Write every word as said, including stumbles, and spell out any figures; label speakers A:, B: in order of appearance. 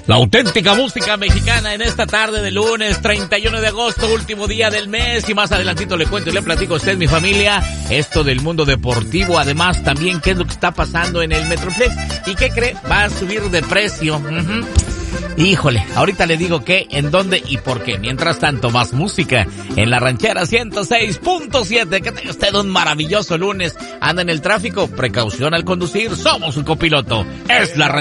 A: La auténtica música mexicana en esta tarde de lunes, treinta y uno de agosto, último día del mes, y más adelantito le cuento y le platico a usted, mi familia, esto del mundo deportivo, además también qué es lo que está pasando en el Metroplex, y qué cree, va a subir de precio. Uh-huh. Híjole, ahorita le digo qué, en dónde y por qué. Mientras tanto, más música en la ranchera ciento seis punto siete. Que tenga usted un maravilloso lunes. Anda en el tráfico, precaución al conducir, somos un copiloto. Es la ranchera.